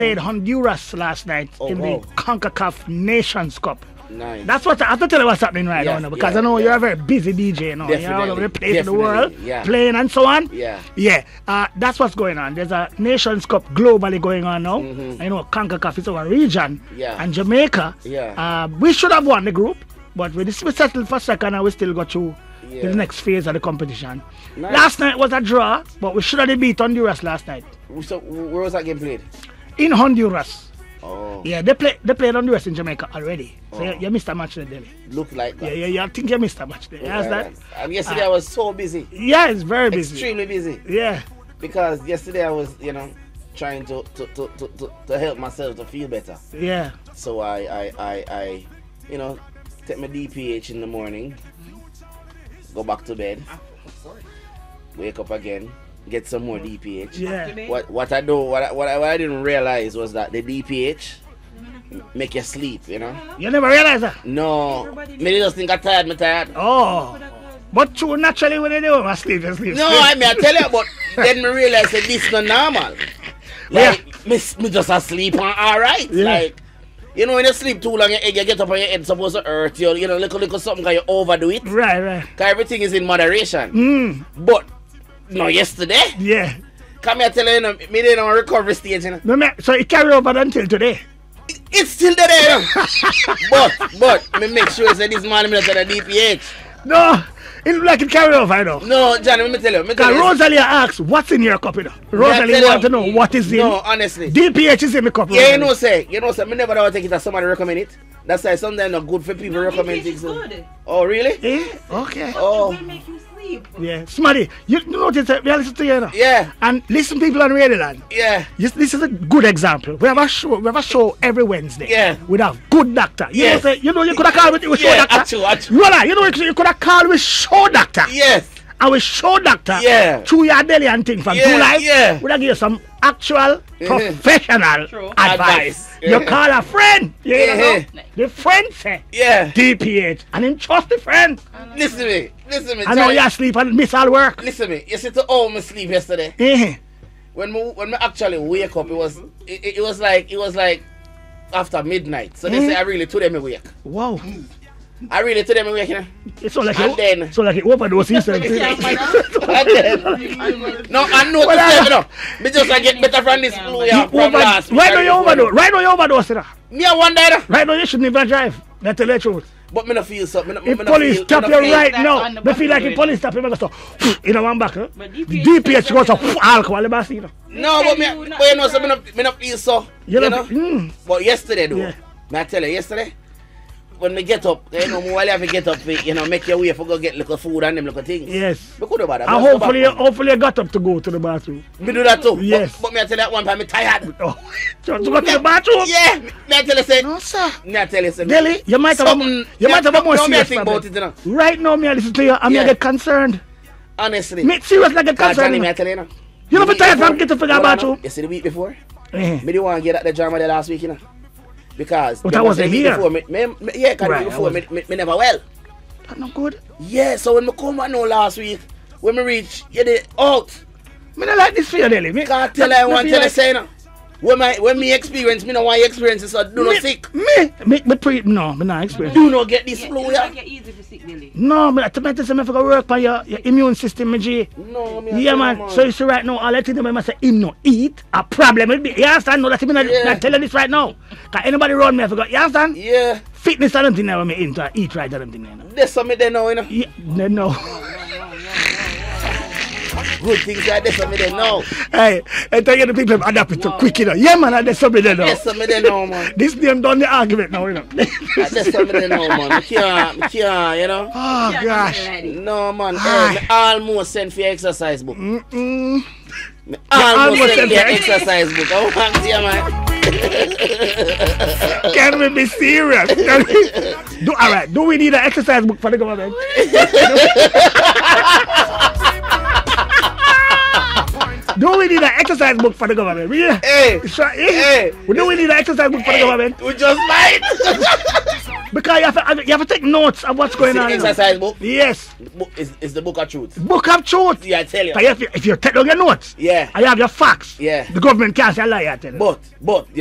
played Honduras last night in the CONCACAF Nations Cup. Nice. That's what I have to tell you what's happening right now, because I know you're a very busy DJ, you know. You're all over the place in the world, playing and so on. That's what's going on. There's a Nations Cup globally going on now. I know CONCACAF is our region, and Jamaica. We should have won the group, but we settled for second and we still got through the next phase of the competition. Nice. Last night was a draw, but we should have beat Honduras last night. So where was that game played? In Honduras. Oh. Yeah, they played Honduras in Jamaica already. So you missed a match there, Delhi. Look like that. Yeah, I think you missed a match there. That? And yesterday I was so busy. Yeah, it's very busy. Extremely busy. Yeah. Because yesterday I was, trying to help myself to feel better. Yeah. So I take my DPH in the morning, go back to bed, wake up again, get some more DPH. Yeah. What I didn't realize was that the DPH make you sleep, You never realize that? No. Me just think I'm tired. Oh. But true, naturally when you do, I sleep. No, I tell you, but then me realize that this is not normal. Like, me just asleep and alright. Yeah. Like, when you sleep too long, you get up and your head supposed to hurt you. Little something because you overdo it. Right. Because everything is in moderation. But, no, yesterday. Yeah. Come here, tell you, me didn't on recovery stage. No, so it carry over until today. It's still there. but me make sure that this man is at the DPH. No. It look like it carry over, I know. No, Johnny, let me tell you. Rosalie asks, what's in your cup, Rosalie want to know what is in. No, honestly. DPH is in the cup. Yeah, Rosalie. You know, me never want to take it as somebody recommend it. That's why sometimes not good for people recommend things. Good. Oh, really? Yeah, okay. Oh. It will make you sleep. Yeah, Smarty, you notice that we are listening to you now. Yeah. And listen people on Radio Land. Yeah. This is a good example. We have a show every Wednesday. Yeah. With a good doctor. You know you could have called with show doctor. You could have called with show doctor. Yes. And with show doctor. Yeah. Through your daily and thing from True Life. Yeah. We'll give you some actual professional advice. You call a friend. The friend say. Yeah. DPH. And then trust the friend. Listen to me. I know you asleep and miss all work. Listen to me. You see to all my sleep yesterday. When me actually wake up, it was like after midnight. So they say I really told them awake. Wow. I really told them awake, It's so like it overdose instead. No, I know me just like get better from this flu from last week. Right now you overdose. Me I wonder. Right now you shouldn't even drive. That's the truth. But me no feel so. If police stop you right now, me feel like if police stop you, me go so in a one back. DPH goes to alcohol, you know. No, but you know, so me no feel so. You know. But yesterday though, I tell you, yesterday when me get up, while you have to get up, make your way for go get little food and them little things. Yes. We could have that. And hopefully you got up to go to the bathroom. Me do that too. Yes. But me I tell you that one time me tired. Oh, to go to the bathroom? Yeah. Me I tell you say. No sir. Me I tell you say. Delhi, you might have a more serious problem. Right now, me I listen to you and me I get concerned. Honestly. Me seriously I get concerned. Me I tell you now. You never tired from getting to the bathroom? You see the week before? Me didn't want to get at the drama there last week, Because but I wasn't here. Before, me never well. That's not good. Yeah, so when me come back now last week, when me reach, you did out. Me not like this for you, Delhi. Can't tell I want to tell you say when me experience, me no want experience, so do not sick. Me not experience. Do not get this flu, yeah. It's easy for sick, Delhi. No, but I say me for work on your immune system, G. No, me. Yeah, man. So you see right now, all I think them say him no eat. A problem will be. You understand? No, that me not telling this right now. Cause anybody around me, I forgot. You understand? Yeah. Fitness, I don't think when me into eat right. I don't think. There's something they know, Yeah, they know. Good things like this, something they know. Hey, I tell you the people adapt it too quick, Yeah, man, there's something they know. There's something they know, man. This name done the argument now, There's something they know, man. I can't, Oh, gosh. No, man. Hey, I almost sent for your exercise book. Mm-mm. Almost sent for your exercise book. I want to see you, man. Can we be serious? Alright, do we need an exercise book for the government? Do we need an exercise book for the government? Hey! Do we need an exercise book for the government? We just might! Because you have to take notes of what's going on. Exercise book? Yes. It's the book of truth. Book of truth? Yeah, I tell you. If you take down your notes, yeah, and you have your facts, yeah, the government can't say a lie, I tell you. But